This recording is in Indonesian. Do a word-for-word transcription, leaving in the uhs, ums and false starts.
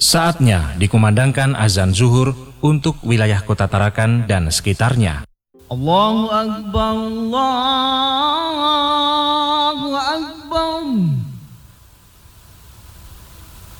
Saatnya dikumandangkan azan zuhur untuk wilayah Kota Tarakan dan sekitarnya. Allahu Akbar, Allahu Akbar.